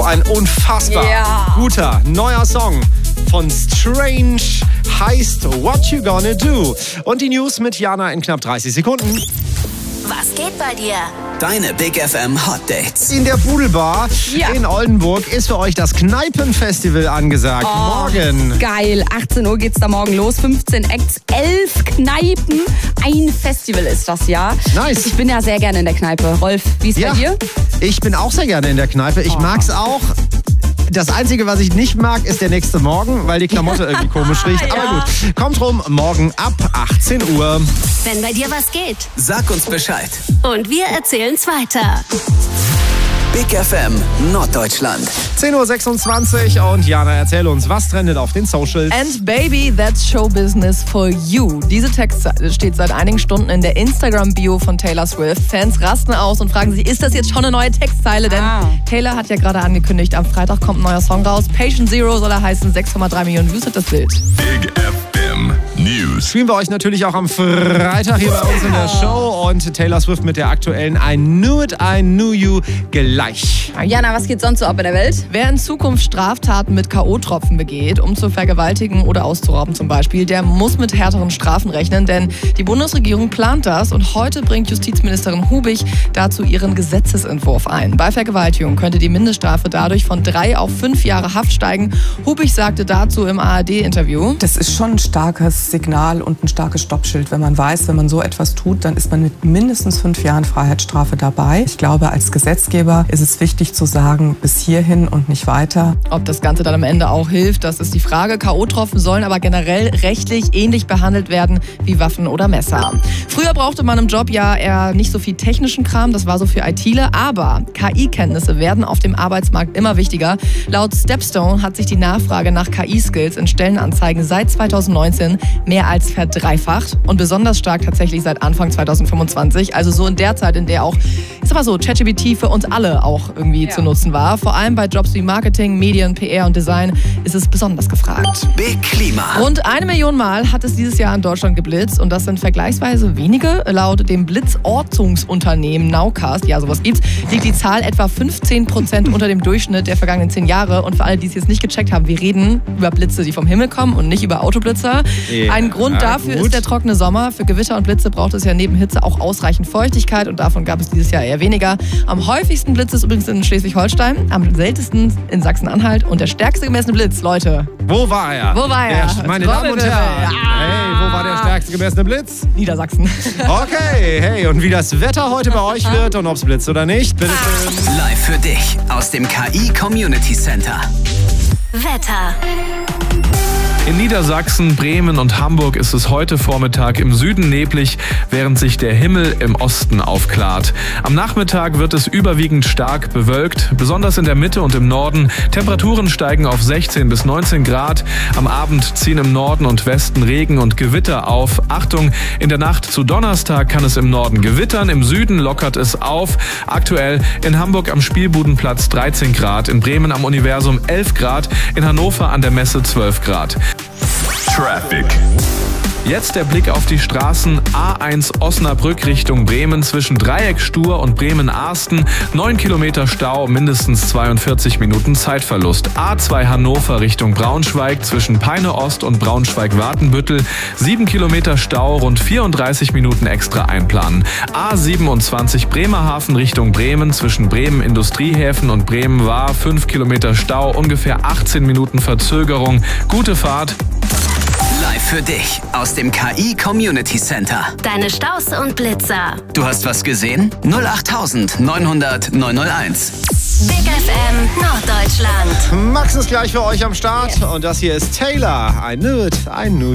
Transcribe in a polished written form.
ein unfassbar guter neuer Song von Strange, heißt What You Gonna Do. Und die News mit Jana in knapp 30 Sekunden. Was geht bei dir? Deine Big FM Hot Dates. In der Pudelbar in Oldenburg ist für euch das Kneipenfestival angesagt. Morgen. Geil, 18 Uhr geht's da morgen los. 15 Acts, 11 Kneipen. Ein Festival ist das, ja. Nice. Ich bin ja sehr gerne in der Kneipe. Rolf, wie ist bei dir? Ich bin auch sehr gerne in der Kneipe. Ich mag's auch. Das Einzige, was ich nicht mag, ist der nächste Morgen, weil die Klamotte irgendwie komisch riecht. Aber gut, kommt rum, morgen ab 18 Uhr. Wenn bei dir was geht. Sag uns Bescheid. Und wir erzählen's weiter. Big FM Norddeutschland. 10.26 Uhr und Jana, erzähl uns, was trendet auf den Socials? And baby, that's show business for you. Diese Textzeile steht seit einigen Stunden in der Instagram-Bio von Taylor Swift. Fans rasten aus und fragen sich, ist das jetzt schon eine neue Textzeile? Denn Taylor hat ja gerade angekündigt, am Freitag kommt ein neuer Song raus. Patient Zero soll er heißen, 6,3 Millionen Views hat das Bild. Big FM News. Spielen wir euch natürlich auch am Freitag hier bei uns in der Show und Taylor Swift mit der aktuellen I Knew It, I Knew You gleich. Jana, was geht sonst so ab in der Welt? Wer in Zukunft Straftaten mit K.O.-Tropfen begeht, um zu vergewaltigen oder auszurauben zum Beispiel, der muss mit härteren Strafen rechnen, denn die Bundesregierung plant das und heute bringt Justizministerin Hubig dazu ihren Gesetzesentwurf ein. Bei Vergewaltigung könnte die Mindeststrafe dadurch von 3 auf 5 Jahre Haft steigen. Hubig sagte dazu im ARD-Interview: Das ist schon ein starkes Signal und ein starkes Stoppschild, wenn man weiß, wenn man so etwas tut, dann ist man mit mindestens 5 Jahren Freiheitsstrafe dabei. Ich glaube, als Gesetzgeber ist es wichtig zu sagen, bis hierhin und nicht weiter. Ob das Ganze dann am Ende auch hilft, das ist die Frage. K.O.-Tropfen sollen aber generell rechtlich ähnlich behandelt werden wie Waffen oder Messer. Früher brauchte man im Job ja eher nicht so viel technischen Kram, das war so für ITler, aber KI-Kenntnisse werden auf dem Arbeitsmarkt immer wichtiger. Laut Stepstone hat sich die Nachfrage nach KI-Skills in Stellenanzeigen seit 2019 mehr als verdreifacht und besonders stark tatsächlich seit Anfang 2025, also so in der Zeit, in der auch, ich sag mal so, ChatGPT für uns alle auch irgendwie zu nutzen war. Vor allem bei Jobs wie Marketing, Medien, PR und Design ist es besonders gefragt. Big Klima. Rund 1 Million Mal hat es dieses Jahr in Deutschland geblitzt und das sind vergleichsweise wenige. Laut dem Blitzortungsunternehmen Nowcast, ja sowas gibt's, liegt die Zahl etwa 15% unter dem Durchschnitt der vergangenen 10 Jahre. Und für alle, die es jetzt nicht gecheckt haben, wir reden über Blitze, die vom Himmel kommen und nicht über Autoblitzer. Ein Grund dafür ist der trockene Sommer. Für Gewitter und Blitze braucht es ja neben Hitze auch ausreichend Feuchtigkeit und davon gab es dieses Jahr eher weniger. Am häufigsten Blitz ist übrigens in Schleswig-Holstein, am seltensten in Sachsen-Anhalt und der stärkste gemessene Blitz, Leute. Wo war er? Wo war er? Meine Damen und Herren. Hey, wo war der stärkste gemessene Blitz? Niedersachsen. Okay, hey, und wie das Wetter heute bei euch wird und ob es blitzt oder nicht, bitte schön. Live für dich aus dem KI Community Center. Wetter. In Niedersachsen, Bremen und Hamburg ist es heute Vormittag im Süden neblig, während sich der Himmel im Osten aufklart. Am Nachmittag wird es überwiegend stark bewölkt, besonders in der Mitte und im Norden. Temperaturen steigen auf 16 bis 19 Grad. Am Abend ziehen im Norden und Westen Regen und Gewitter auf. Achtung, in der Nacht zu Donnerstag kann es im Norden gewittern, im Süden lockert es auf. Aktuell in Hamburg am Spielbudenplatz 13 Grad, in Bremen am Universum 11 Grad, in Hannover an der Messe 12 Grad. Traffic. Jetzt der Blick auf die Straßen. A1 Osnabrück Richtung Bremen zwischen Dreieck-Stur und Bremen-Arsten. 9 Kilometer Stau, mindestens 42 Minuten Zeitverlust. A2 Hannover Richtung Braunschweig zwischen Peine Ost und Braunschweig-Wartenbüttel. 7 Kilometer Stau, rund 34 Minuten extra einplanen. A27 Bremerhaven Richtung Bremen zwischen Bremen Industriehäfen und Bremen war 5 Kilometer Stau, ungefähr 18 Minuten Verzögerung. Gute Fahrt. Live für dich aus dem KI Community Center. Deine Staus und Blitzer. Du hast was gesehen? 08000 900 901. Big FM Norddeutschland. Max ist gleich für euch am Start und das hier ist Taylor. I Knew It, I Knew